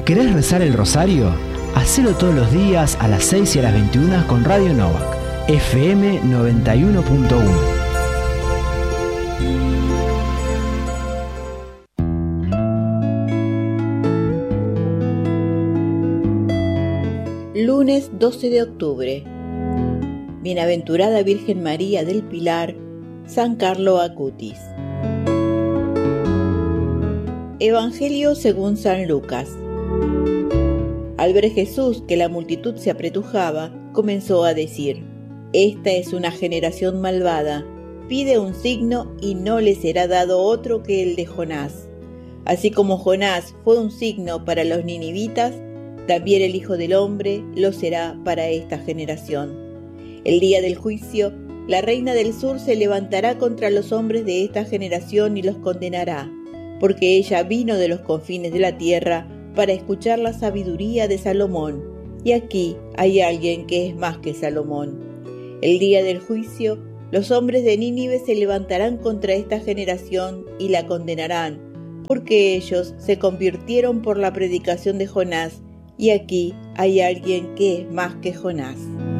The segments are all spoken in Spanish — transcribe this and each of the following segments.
¿Querés rezar el rosario? Hacelo todos los días a las 6 y a las 21 con Radio Novak, FM 91.1. Lunes 12 de octubre. Bienaventurada Virgen María del Pilar, San Carlo Acutis. Evangelio según San Lucas. Al ver Jesús que la multitud se apretujaba, comenzó a decir: Esta es una generación malvada, pide un signo y no le será dado otro que el de Jonás. Así como Jonás fue un signo para los ninivitas, también el Hijo del Hombre lo será para esta generación. El día del juicio, la reina del sur se levantará contra los hombres de esta generación y los condenará, porque ella vino de los confines de la tierra para escuchar la sabiduría de Salomón, y aquí hay alguien que es más que Salomón. El día del juicio, los hombres de Nínive se levantarán contra esta generación y la condenarán, porque ellos se convirtieron por la predicación de Jonás, y aquí hay alguien que es más que Jonás.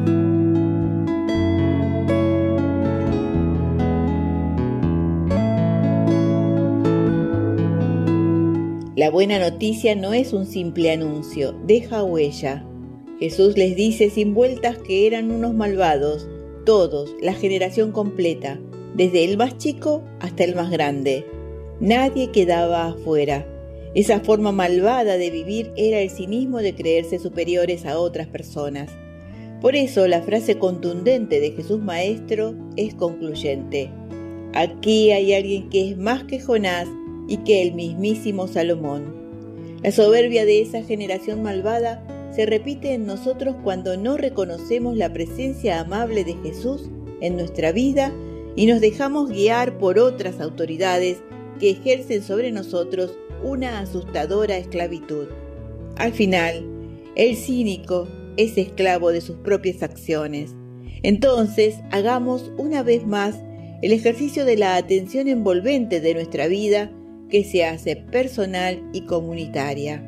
La buena noticia no es un simple anuncio, deja huella. Jesús les dice sin vueltas que eran unos malvados, todos, la generación completa, desde el más chico hasta el más grande. Nadie quedaba afuera. Esa forma malvada de vivir era el cinismo de creerse superiores a otras personas. Por eso la frase contundente de Jesús Maestro es concluyente. Aquí hay alguien que es más que Jonás y que el mismísimo Salomón. La soberbia de esa generación malvada se repite en nosotros cuando no reconocemos la presencia amable de Jesús en nuestra vida y nos dejamos guiar por otras autoridades que ejercen sobre nosotros una asustadora esclavitud. Al final, el cínico es esclavo de sus propias acciones. Entonces, hagamos una vez más el ejercicio de la atención envolvente de nuestra vida que se hace personal y comunitaria.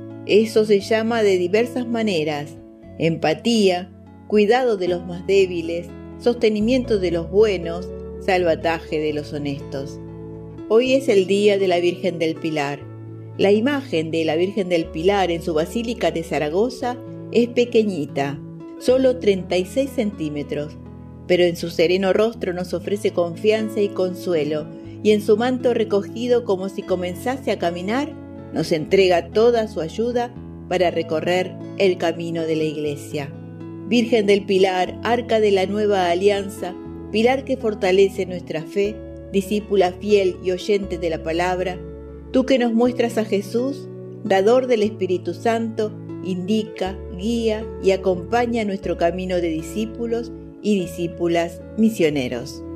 Eso se llama de diversas maneras: empatía, cuidado de los más débiles, sostenimiento de los buenos, salvataje de los honestos. Hoy es el día de la Virgen del Pilar. La imagen de la Virgen del Pilar en su Basílica de Zaragoza es pequeñita, solo 36 centímetros, pero en su sereno rostro nos ofrece confianza y consuelo, y en su manto recogido como si comenzase a caminar, nos entrega toda su ayuda para recorrer el camino de la Iglesia. Virgen del Pilar, arca de la nueva alianza, pilar que fortalece nuestra fe, discípula fiel y oyente de la palabra, tú que nos muestras a Jesús, dador del Espíritu Santo, indica, guía y acompaña nuestro camino de discípulos y discípulas misioneros.